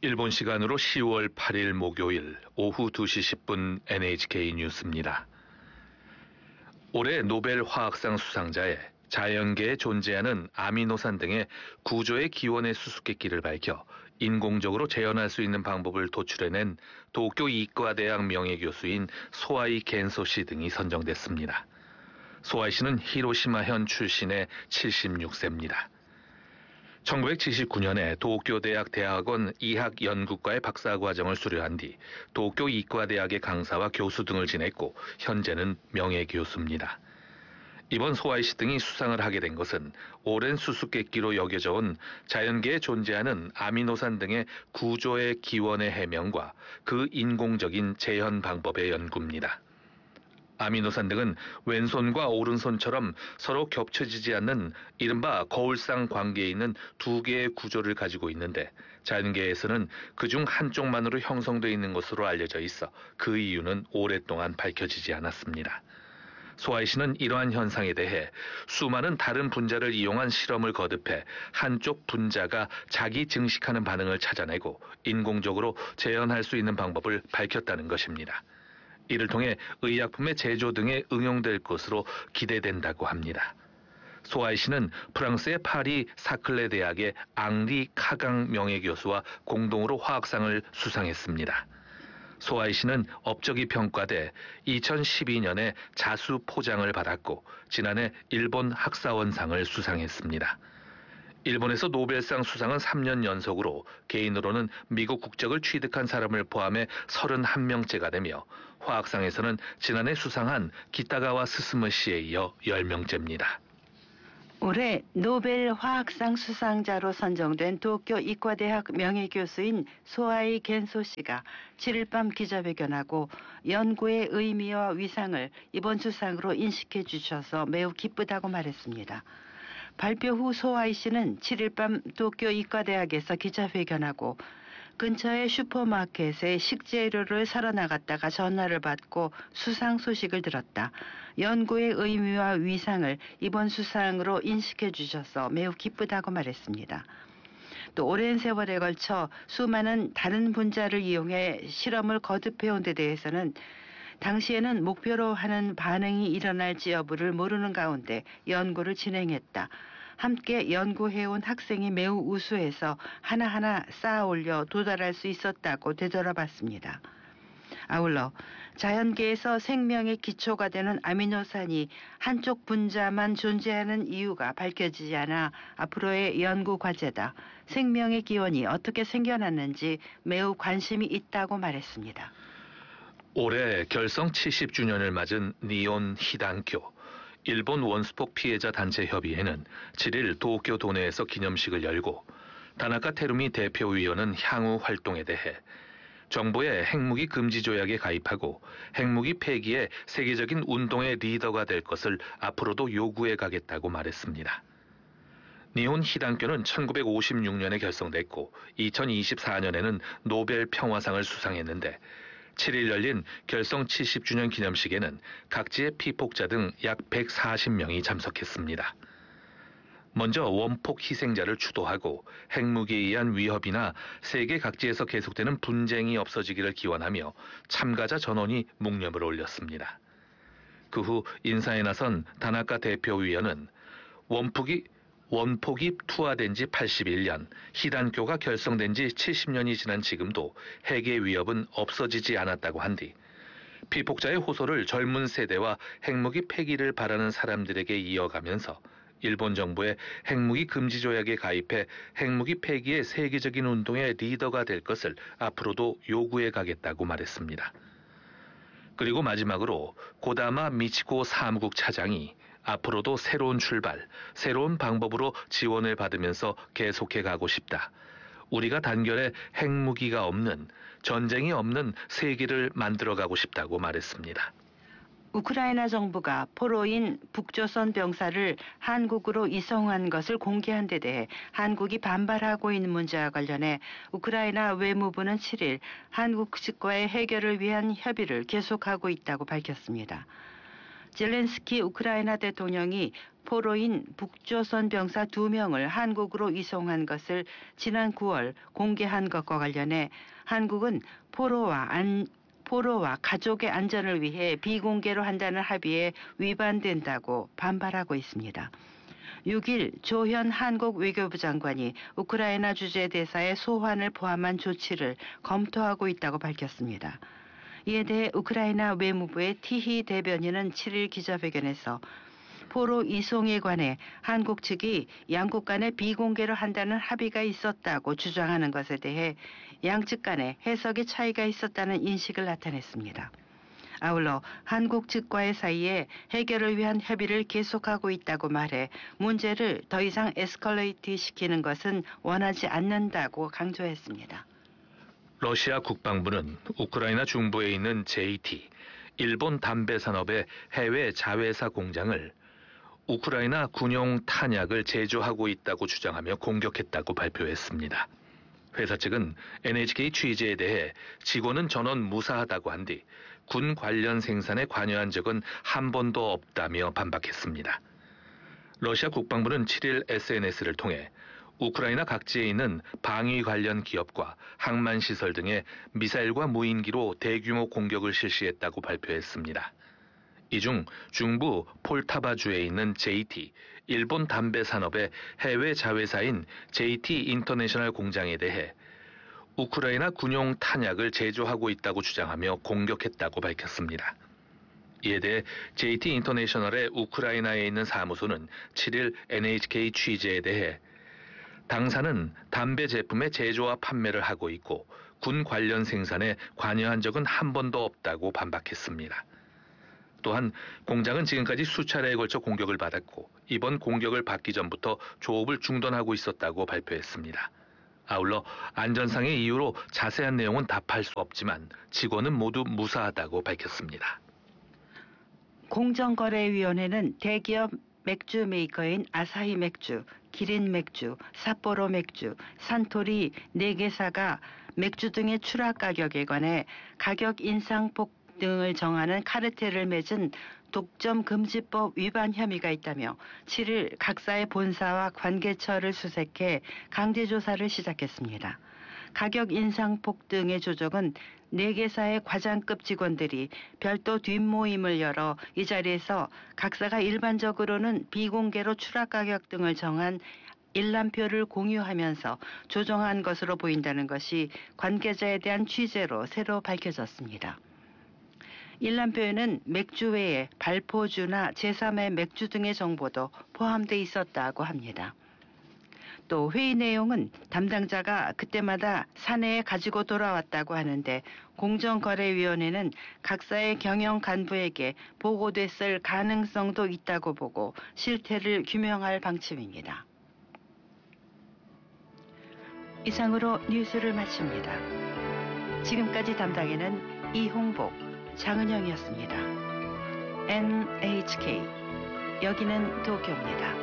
일본 시간으로 10월 8일 목요일 오후 2시 10분 NHK 뉴스입니다. 올해 노벨 화학상 수상자의 자연계에 존재하는 아미노산 등의 구조의 기원의 수수께끼를 밝혀 인공적으로 재현할 수 있는 방법을 도출해낸 도쿄 이과대학 명예교수인 소아이 겐소 씨 등이 선정됐습니다. 소아이 씨는 히로시마현 출신의 76세입니다. 1979년에 도쿄대학 대학원 이학연구과의 박사과정을 수료한 뒤 도쿄 이과대학의 강사와 교수 등을 지냈고 현재는 명예교수입니다. 이번 소아이 씨 등이 수상을 하게 된 것은 오랜 수수께끼로 여겨져 온 자연계에 존재하는 아미노산 등의 구조의 기원의 해명과 그 인공적인 재현 방법의 연구입니다. 아미노산 등은 왼손과 오른손처럼 서로 겹쳐지지 않는 이른바 거울상 관계에 있는 두 개의 구조를 가지고 있는데 자연계에서는 그중 한쪽만으로 형성되어 있는 것으로 알려져 있어 그 이유는 오랫동안 밝혀지지 않았습니다. 소아이 씨는 이러한 현상에 대해 수많은 다른 분자를 이용한 실험을 거듭해 한쪽 분자가 자기 증식하는 반응을 찾아내고 인공적으로 재현할 수 있는 방법을 밝혔다는 것입니다. 이를 통해 의약품의 제조 등에 응용될 것으로 기대된다고 합니다. 소아이 씨는 프랑스의 파리 사클레 대학의 앙리 카강 명예교수와 공동으로 화학상을 수상했습니다. 소아이 씨는 업적이 평가돼 2012년에 자수 포장을 받았고 지난해 일본 학사원상을 수상했습니다. 일본에서 노벨상 수상은 3년 연속으로 개인으로는 미국 국적을 취득한 사람을 포함해 31명째가 되며 화학상에서는 지난해 수상한 기타가와 스스무 씨에 이어 10명째입니다. 올해 노벨 화학상 수상자로 선정된 도쿄 이과대학 명예교수인 소아이 겐소 씨가 7일 밤 기자회견하고 연구의 의미와 위상을 이번 수상으로 인식해 주셔서 매우 기쁘다고 말했습니다. 발표 후 소아이 씨는 7일 밤 도쿄 이과대학에서 기자회견하고 근처의 슈퍼마켓에 식재료를 사러 나갔다가 전화를 받고 수상 소식을 들었다. 연구의 의미와 위상을 이번 수상으로 인식해 주셔서 매우 기쁘다고 말했습니다. 또 오랜 세월에 걸쳐 수많은 다른 분자를 이용해 실험을 거듭해온 데 대해서는 당시에는 목표로 하는 반응이 일어날지 여부를 모르는 가운데 연구를 진행했다. 함께 연구해온 학생이 매우 우수해서 하나하나 쌓아 올려 도달할 수 있었다고 되돌아봤습니다. 아울러 자연계에서 생명의 기초가 되는 아미노산이 한쪽 분자만 존재하는 이유가 밝혀지지 않아 앞으로의 연구 과제다. 생명의 기원이 어떻게 생겨났는지 매우 관심이 있다고 말했습니다. 올해 결성 70주년을 맞은 니온 히단교 일본 원수폭 피해자 단체 협의회는 7일 도쿄 도내에서 기념식을 열고 다나카 테루미 대표위원은 향후 활동에 대해 정부의 핵무기 금지 조약에 가입하고 핵무기 폐기의 세계적인 운동의 리더가 될 것을 앞으로도 요구해 가겠다고 말했습니다. 니혼 히단교는 1956년에 결성됐고 2024년에는 노벨 평화상을 수상했는데 7일 열린 결성 70주년 기념식에는 각지의 피폭자 등 약 140명이 참석했습니다. 먼저 원폭 희생자를 추도하고 핵무기에 의한 위협이나 세계 각지에서 계속되는 분쟁이 없어지기를 기원하며 참가자 전원이 묵념을 올렸습니다. 그 후 인사에 나선 다나카 대표위원은 원폭이 투하된 지 81년, 히단교가 결성된 지 70년이 지난 지금도 핵의 위협은 없어지지 않았다고 한 뒤 피폭자의 호소를 젊은 세대와 핵무기 폐기를 바라는 사람들에게 이어가면서 일본 정부의 핵무기 금지 조약에 가입해 핵무기 폐기의 세계적인 운동의 리더가 될 것을 앞으로도 요구해 가겠다고 말했습니다. 그리고 마지막으로 고다마 미치코 사무국 차장이 앞으로도 새로운 출발, 새로운 방법으로 지원을 받으면서 계속해 가고 싶다. 우리가 단결에 핵무기가 없는, 전쟁이 없는 세계를 만들어가고 싶다고 말했습니다. 우크라이나 정부가 포로인 북조선 병사를 한국으로 이송한 것을 공개한 데 대해 한국이 반발하고 있는 문제와 관련해 우크라이나 외무부는 7일 한국 측과의 해결을 위한 협의를 계속하고 있다고 밝혔습니다. 젤렌스키 우크라이나 대통령이 포로인 북조선 병사 2명을 한국으로 이송한 것을 지난 9월 공개한 것과 관련해 한국은 포로와 가족의 안전을 위해 비공개로 한다는 합의에 위반된다고 반발하고 있습니다. 6일 조현 한국 외교부 장관이 우크라이나 주재 대사의 소환을 포함한 조치를 검토하고 있다고 밝혔습니다. 이에 대해 우크라이나 외무부의 티히 대변인은 7일 기자회견에서 포로 이송에 관해 한국 측이 양국 간에 비공개로 한다는 합의가 있었다고 주장하는 것에 대해 양측 간에 해석의 차이가 있었다는 인식을 나타냈습니다. 아울러 한국 측과의 사이에 해결을 위한 협의를 계속하고 있다고 말해 문제를 더 이상 에스컬레이트 시키는 것은 원하지 않는다고 강조했습니다. 러시아 국방부는 우크라이나 중부에 있는 JT, 일본 담배 산업의 해외 자회사 공장을 우크라이나 군용 탄약을 제조하고 있다고 주장하며 공격했다고 발표했습니다. 회사 측은 NHK 취재에 대해 직원은 전원 무사하다고 한 뒤 군 관련 생산에 관여한 적은 한 번도 없다며 반박했습니다. 러시아 국방부는 7일 SNS를 통해 우크라이나 각지에 있는 방위 관련 기업과 항만 시설 등에 미사일과 무인기로 대규모 공격을 실시했다고 발표했습니다. 이 중 중부 폴타바주에 있는 JT, 일본 담배 산업의 해외 자회사인 JT 인터내셔널 공장에 대해 우크라이나 군용 탄약을 제조하고 있다고 주장하며 공격했다고 밝혔습니다. 이에 대해 JT 인터내셔널의 우크라이나에 있는 사무소는 7일 NHK 취재에 대해 당사는 담배 제품의 제조와 판매를 하고 있고 군 관련 생산에 관여한 적은 한 번도 없다고 반박했습니다. 또한 공장은 지금까지 수차례에 걸쳐 공격을 받았고 이번 공격을 받기 전부터 조업을 중단하고 있었다고 발표했습니다. 아울러 안전상의 이유로 자세한 내용은 답할 수 없지만 직원은 모두 무사하다고 밝혔습니다. 공정거래위원회는 대기업 맥주 메이커인 아사히 맥주, 기린 맥주, 삿포로 맥주, 산토리 4개사가 맥주 등의 추락 가격에 관해 가격 인상폭 등을 정하는 카르텔을 맺은 독점금지법 위반 혐의가 있다며 7일 각사의 본사와 관계처를 수색해 강제조사를 시작했습니다. 가격 인상폭 등의 조정은 4개사의 과장급 직원들이 별도 뒷모임을 열어 이 자리에서 각사가 일반적으로는 비공개로 추락 가격 등을 정한 일람표를 공유하면서 조정한 것으로 보인다는 것이 관계자에 대한 취재로 새로 밝혀졌습니다. 일람표에는 맥주 외에 발포주나 제3의 맥주 등의 정보도 포함돼 있었다고 합니다. 또 회의 내용은 담당자가 그때마다 사내에 가지고 돌아왔다고 하는데 공정거래위원회는 각사의 경영 간부에게 보고됐을 가능성도 있다고 보고 실태를 규명할 방침입니다. 이상으로 뉴스를 마칩니다. 지금까지 담당에는 이홍복, 장은영이었습니다. NHK 여기는 도쿄입니다.